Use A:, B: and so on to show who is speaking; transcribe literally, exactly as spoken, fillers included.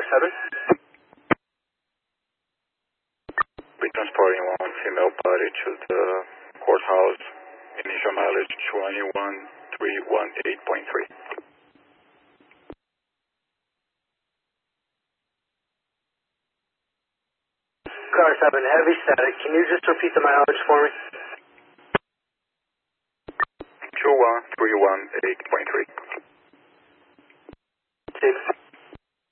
A: seven.
B: We're transporting one female body to the courthouse. Initial mileage twenty-one three one eight point three.
A: Car seven, heavy static. Can you just repeat the mileage for me?
B: two one three one eight point three.
A: Six.